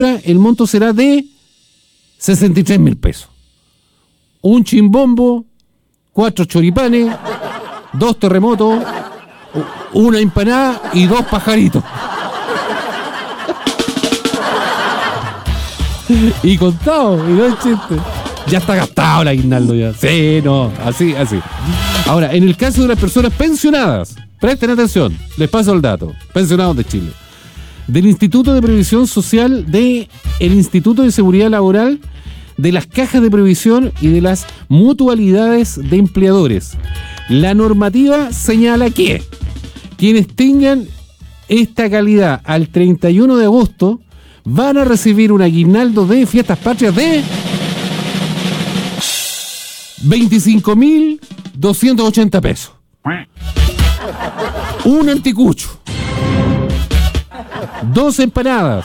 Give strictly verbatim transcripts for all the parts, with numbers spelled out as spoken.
el monto será de sesenta y tres mil pesos. Un chimbombo, cuatro choripanes, dos terremotos, una empanada y dos pajaritos. Y contado, y no es chiste. Ya está gastado el aguinaldo ya. Sí, no, así, así. Ahora, en el caso de las personas pensionadas, presten atención, les paso el dato. Pensionados de Chile. Del Instituto de Previsión Social, del Instituto de Seguridad Laboral, de las cajas de previsión y de las mutualidades de empleadores. La normativa señala que quienes tengan esta calidad al treinta y uno de agosto van a recibir un aguinaldo de fiestas patrias de veinticinco mil doscientos ochenta pesos. Un anticucho. Dos empanadas.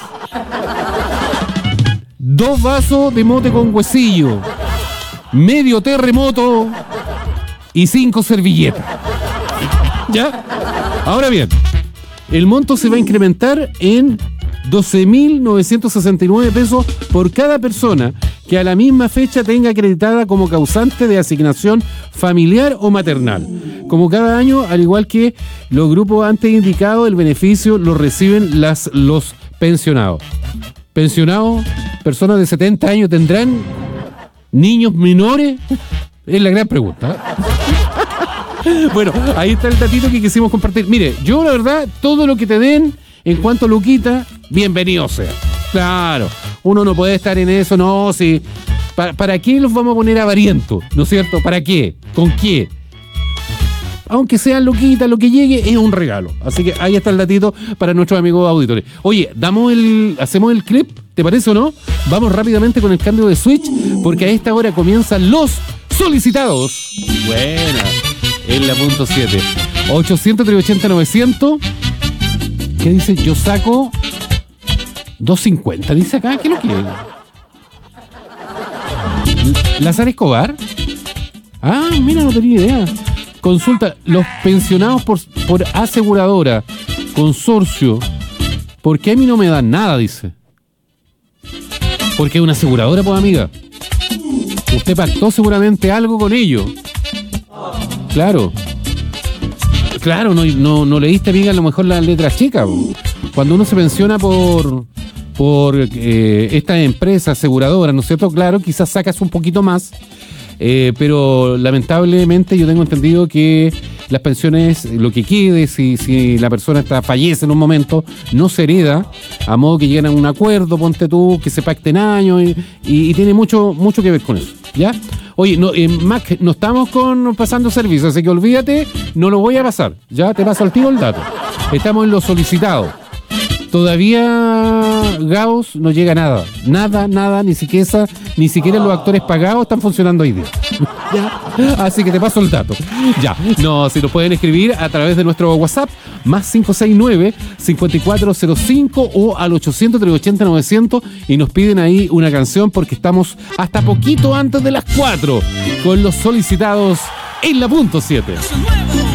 Dos vasos de mote con huesillo. Medio terremoto. Y cinco servilletas. ¿Ya? Ahora bien, el monto se va a incrementar en doce mil novecientos sesenta y nueve pesos por cada persona que a la misma fecha tenga acreditada como causante de asignación familiar o maternal. Como cada año, al igual que los grupos antes indicados, el beneficio lo reciben las, los pensionados. Pensionados, personas de setenta años, ¿tendrán niños menores? Es la gran pregunta. Bueno, ahí está el datito que quisimos compartir. Mire, yo la verdad, todo lo que te den en cuanto a Luquita, bienvenido sea. Claro, uno no puede estar en eso, no, si... ¿Para, ¿Para qué los vamos a poner avarientos? ¿No es cierto? ¿Para qué? ¿Con qué? Aunque sean Luquita, lo que llegue es un regalo. Así que ahí está el datito para nuestros amigos auditores. Oye, damos el, hacemos el clip, ¿te parece o no? Vamos rápidamente con el cambio de switch, porque a esta hora comienzan los solicitados. Buena, en la punto siete. ochocientos, trescientos ochenta, novecientos. ¿Qué dice? Yo saco doscientos cincuenta, dice acá. ¿Qué es lo que es? ¿Lázaro Escobar? Ah, mira, no tenía idea. Consulta, los pensionados por, por aseguradora, consorcio, ¿por qué a mí no me dan nada? Dice. Porque es una aseguradora, pues, amiga. Usted pactó seguramente algo con ellos. Claro. Claro, no, no, no leíste, amiga, a lo mejor las letras chicas. Cuando uno se pensiona por por eh, esta empresa aseguradora, ¿no es cierto? Claro, quizás sacas un poquito más, eh, pero lamentablemente yo tengo entendido que las pensiones, lo que quede, si, si la persona está, fallece en un momento, no se hereda, a modo que lleguen a un acuerdo, ponte tú, que se pacten años, y, y, y tiene mucho, mucho que ver con eso, ¿ya? Oye, no, eh, Mac, no estamos con pasando servicio, así que olvídate, no lo voy a pasar, ya te paso al tiro el dato. Estamos en lo solicitado. Todavía Gauss no llega a nada, nada, nada, ni siquiera, ni siquiera los actores pagados están funcionando hoy día. ¿Ya? Así que te paso el dato. Ya, no, si nos pueden escribir a través de nuestro WhatsApp, más cinco seis nueve, cinco cuatro cero cinco o al ochocientos, trescientos ochenta, novecientos y nos piden ahí una canción porque estamos hasta poquito antes de las cuatro con los solicitados en la punto siete.